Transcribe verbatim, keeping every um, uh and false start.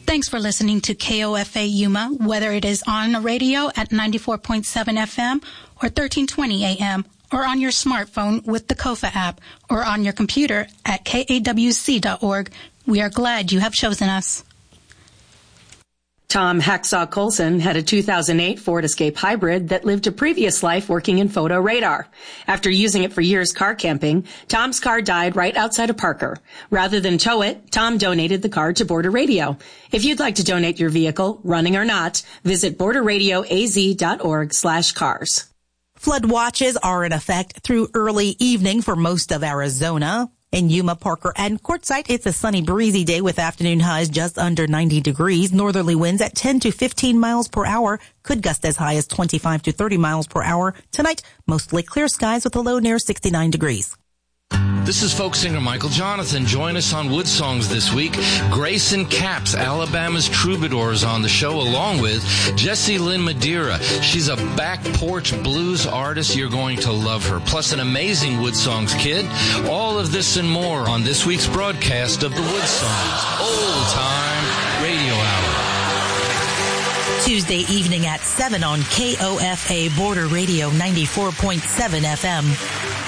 Thanks for listening to K O F A Yuma, whether it is on the radio at ninety-four point seven F M or thirteen twenty A M, or on your smartphone with the Kofa app, or on your computer at K A W C dot org. We are glad you have chosen us. Tom Hacksaw Colson had a two thousand eight Ford Escape Hybrid that lived a previous life working in photo radar. After using it for years car camping, Tom's car died right outside of Parker. Rather than tow it, Tom donated the car to Border Radio. If you'd like to donate your vehicle, running or not, visit border radio a z dot org slash cars. Flood watches are in effect through early evening for most of Arizona. In Yuma, Parker, and Quartzsite, it's a sunny, breezy day with afternoon highs just under ninety degrees. Northerly winds at ten to fifteen miles per hour could gust as high as twenty-five to thirty miles per hour. Tonight, mostly clear skies with a low near sixty-nine degrees. This is folk singer Michael Jonathan. Join us on Wood Songs this week. Grayson Capps, Alabama's Troubadour, is on the show, along with Jessie Lynn Madeira. She's a back porch blues artist. You're going to love her. Plus an amazing Wood Songs kid. All of this and more on this week's broadcast of the Wood Songs Old Time Radio Hour. Tuesday evening at seven on K O F A Border Radio ninety-four point seven F M.